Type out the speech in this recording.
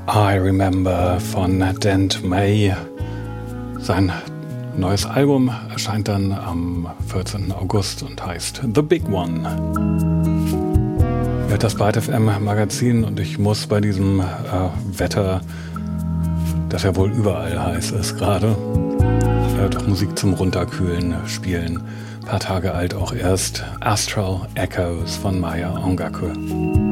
I Remember von Dent May. Sein neues Album erscheint dann am 14. August und heißt The Big One. Ihr hört das Byte FM Magazin und ich muss bei diesem Wetter, das ja wohl überall heiß ist gerade, doch Musik zum Runterkühlen spielen. Ein paar Tage alt auch erst. Astral Echoes von Maya Ongaku.